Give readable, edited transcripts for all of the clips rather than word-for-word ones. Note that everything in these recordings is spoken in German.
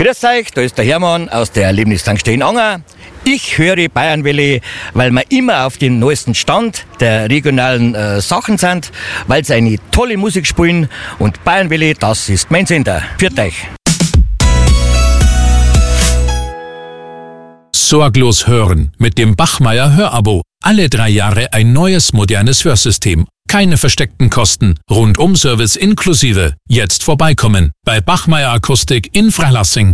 Grüß euch, da ist der Hermann aus der Erlebnis St. Stehen-Anger. Ich höre Bayernwelle, weil wir immer auf dem neuesten Stand der regionalen Sachen sind, weil sie eine tolle Musik spielen und Bayernwelle, das ist mein Sender. Pfiat euch! Sorglos hören mit dem Bachmeier Hörabo. Alle 3 Jahre ein neues, modernes Hörsystem. Keine versteckten Kosten. Rundum-Service inklusive. Jetzt vorbeikommen. Bei Bachmeier Akustik in Freilassing.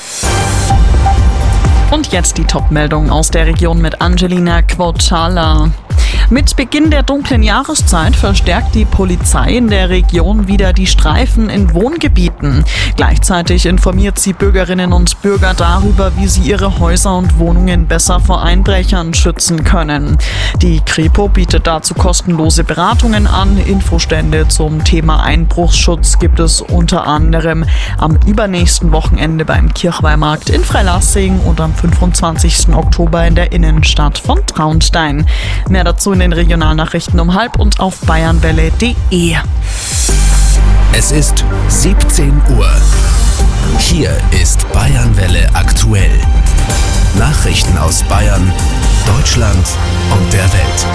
Und jetzt die Top-Meldung aus der Region mit Angelina Quotala. Mit Beginn der dunklen Jahreszeit verstärkt die Polizei in der Region wieder die Streifen in Wohngebieten. Gleichzeitig informiert sie Bürgerinnen und Bürger darüber, wie sie ihre Häuser und Wohnungen besser vor Einbrechern schützen können. Die Kripo bietet dazu kostenlose Beratungen an. Infostände zum Thema Einbruchsschutz gibt es unter anderem am übernächsten Wochenende beim Kirchweihmarkt in Freilassing und am 25. Oktober in der Innenstadt von Traunstein. Mehr dazu in den Regionalnachrichten um 12:30 und auf bayernwelle.de. Es ist 17 Uhr. Hier ist Bayernwelle aktuell. Nachrichten aus Bayern, Deutschland und der Welt.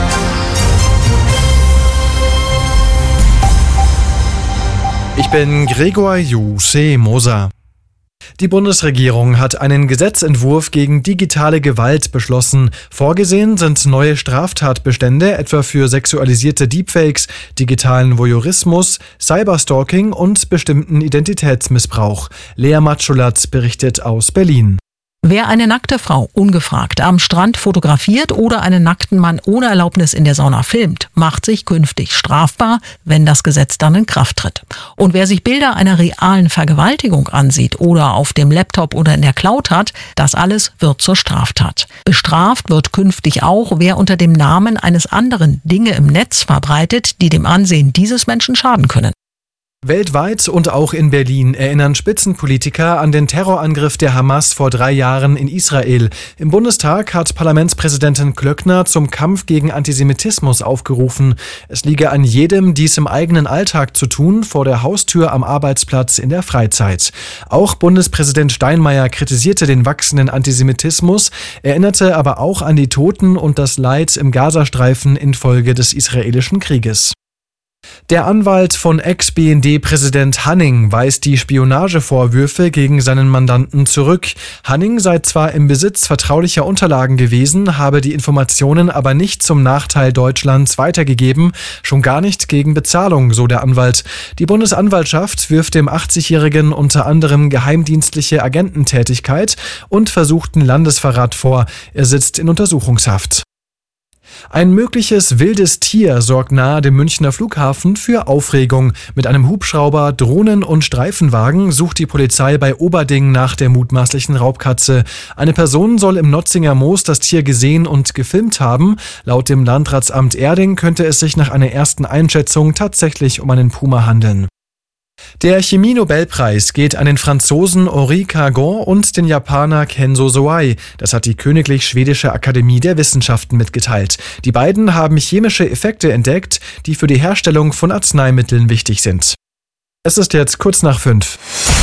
Ich bin Gregor Jusse-Moser. Die Bundesregierung hat einen Gesetzentwurf gegen digitale Gewalt beschlossen. Vorgesehen sind neue Straftatbestände, etwa für sexualisierte Deepfakes, digitalen Voyeurismus, Cyberstalking und bestimmten Identitätsmissbrauch. Lea Matschulat berichtet aus Berlin. Wer eine nackte Frau ungefragt am Strand fotografiert oder einen nackten Mann ohne Erlaubnis in der Sauna filmt, macht sich künftig strafbar, wenn das Gesetz dann in Kraft tritt. Und wer sich Bilder einer realen Vergewaltigung ansieht oder auf dem Laptop oder in der Cloud hat, das alles wird zur Straftat. Bestraft wird künftig auch, wer unter dem Namen eines anderen Dinge im Netz verbreitet, die dem Ansehen dieses Menschen schaden können. Weltweit und auch in Berlin erinnern Spitzenpolitiker an den Terrorangriff der Hamas vor 3 Jahren in Israel. Im Bundestag hat Parlamentspräsidentin Klöckner zum Kampf gegen Antisemitismus aufgerufen. Es liege an jedem, dies im eigenen Alltag zu tun, vor der Haustür, am Arbeitsplatz, in der Freizeit. Auch Bundespräsident Steinmeier kritisierte den wachsenden Antisemitismus, erinnerte aber auch an die Toten und das Leid im Gazastreifen infolge des israelischen Krieges. Der Anwalt von Ex-BND-Präsident Hanning weist die Spionagevorwürfe gegen seinen Mandanten zurück. Hanning sei zwar im Besitz vertraulicher Unterlagen gewesen, habe die Informationen aber nicht zum Nachteil Deutschlands weitergegeben, schon gar nicht gegen Bezahlung, so der Anwalt. Die Bundesanwaltschaft wirft dem 80-Jährigen unter anderem geheimdienstliche Agententätigkeit und versuchten Landesverrat vor. Er sitzt in Untersuchungshaft. Ein mögliches wildes Tier sorgt nahe dem Münchner Flughafen für Aufregung. Mit einem Hubschrauber, Drohnen und Streifenwagen sucht die Polizei bei Oberding nach der mutmaßlichen Raubkatze. Eine Person soll im Notzinger Moos das Tier gesehen und gefilmt haben. Laut dem Landratsamt Erding könnte es sich nach einer ersten Einschätzung tatsächlich um einen Puma handeln. Der Chemie-Nobelpreis geht an den Franzosen Henri Cargon und den Japaner Kenzo Soai. Das hat die Königlich Schwedische Akademie der Wissenschaften mitgeteilt. Die beiden haben chemische Effekte entdeckt, die für die Herstellung von Arzneimitteln wichtig sind. Es ist jetzt kurz nach 5.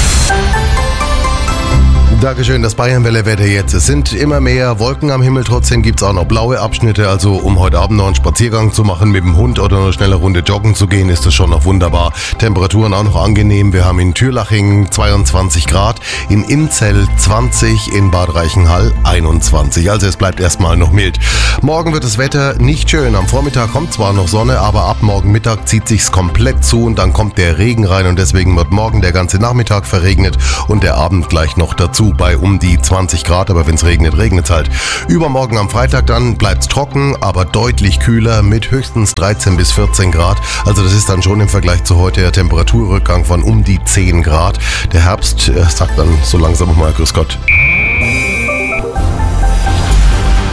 Dankeschön, das Bayernwelle-Wetter jetzt. Es sind immer mehr Wolken am Himmel, trotzdem gibt es auch noch blaue Abschnitte. Also um heute Abend noch einen Spaziergang zu machen mit dem Hund oder eine schnelle Runde joggen zu gehen, ist das schon noch wunderbar. Temperaturen auch noch angenehm. Wir haben in Türlaching 22 Grad, in Inzell 20, in Bad Reichenhall 21. Also es bleibt erstmal noch mild. Morgen wird das Wetter nicht schön. Am Vormittag kommt zwar noch Sonne, aber ab morgen Mittag zieht sich's komplett zu und dann kommt der Regen rein und deswegen wird morgen der ganze Nachmittag verregnet und der Abend gleich noch dazu bei um die 20 Grad, aber wenn es regnet, regnet es halt. Übermorgen am Freitag dann bleibt es trocken, aber deutlich kühler mit höchstens 13 bis 14 Grad. Also das ist dann schon im Vergleich zu heute der Temperaturrückgang von um die 10 Grad. Der Herbst sagt dann so langsam mal Grüß Gott.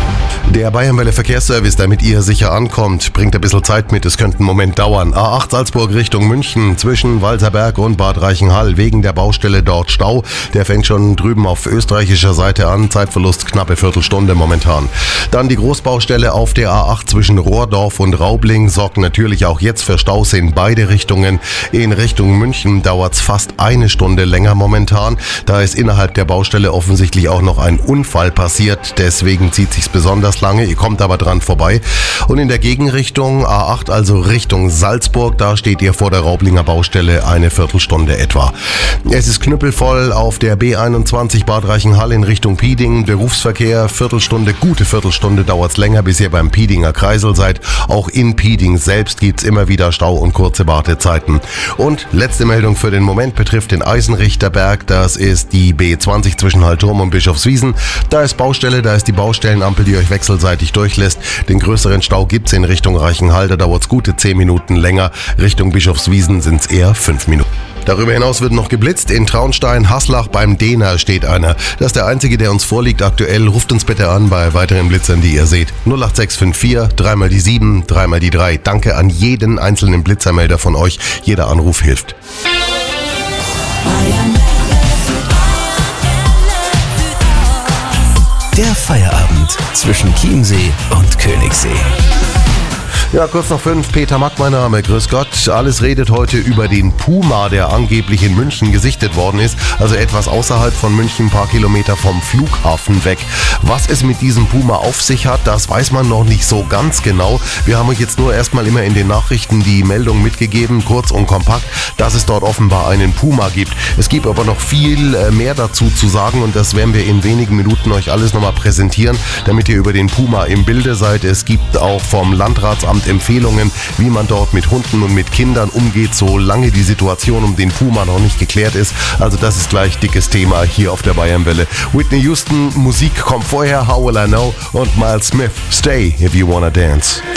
Der Bayernwelle Verkehrsservice, damit ihr sicher ankommt, bringt ein bisschen Zeit mit, es könnte einen Moment dauern. A8 Salzburg Richtung München, zwischen Walserberg und Bad Reichenhall, wegen der Baustelle dort Stau. Der fängt schon drüben auf österreichischer Seite an, Zeitverlust knappe Viertelstunde momentan. Dann die Großbaustelle auf der A8 zwischen Rohrdorf und Raubling sorgt natürlich auch jetzt für Staus in beide Richtungen. In Richtung München dauert's fast eine Stunde länger momentan. Da ist innerhalb der Baustelle offensichtlich auch noch ein Unfall passiert, deswegen zieht sich's besonders lange, ihr kommt aber dran vorbei. Und in der Gegenrichtung A8, also Richtung Salzburg, da steht ihr vor der Raublinger Baustelle eine Viertelstunde etwa. Es ist knüppelvoll auf der B21 Bad Reichenhall in Richtung Pieding. Berufsverkehr, gute Viertelstunde dauert's länger, bis ihr beim Piedinger Kreisel seid. Auch in Pieding selbst gibt's immer wieder Stau und kurze Wartezeiten. Und letzte Meldung für den Moment betrifft den Eisenrichterberg. Das ist die B20 zwischen Hallturm und Bischofswiesen. Da ist Baustelle, da ist die Baustellenampel, die euch wechselseitig durchlässt. Den größeren Stau gibt's in Richtung Reichenhall, da dauert's gute 10 Minuten länger. Richtung Bischofswiesen sind's eher 5 Minuten. Darüber hinaus wird noch geblitzt. In Traunstein, Haslach beim Dehner steht einer. Das ist der einzige, der uns vorliegt aktuell. Ruft uns bitte an bei weiteren Blitzern, die ihr seht. 08654, 3 die 7, 3 die 3. Danke an jeden einzelnen Blitzermelder von euch. Jeder Anruf hilft. Der Feierabend zwischen Chiemsee und Königssee. Ja, kurz nach 5, Peter Mack, mein Name, grüß Gott. Alles redet heute über den Puma, der angeblich in München gesichtet worden ist, also etwas außerhalb von München, ein paar Kilometer vom Flughafen weg. Was es mit diesem Puma auf sich hat, das weiß man noch nicht so ganz genau. Wir haben euch jetzt nur erstmal immer in den Nachrichten die Meldung mitgegeben, kurz und kompakt, dass es dort offenbar einen Puma gibt. Es gibt aber noch viel mehr dazu zu sagen und das werden wir in wenigen Minuten euch alles nochmal präsentieren, damit ihr über den Puma im Bilde seid. Es gibt auch vom Landratsamt Empfehlungen, wie man dort mit Hunden und mit Kindern umgeht, solange die Situation um den Puma noch nicht geklärt ist. Also das ist gleich dickes Thema hier auf der Bayernwelle. Whitney Houston, Musik kommt vorher, How Will I Know, und Miles Smith, Stay If You Wanna Dance.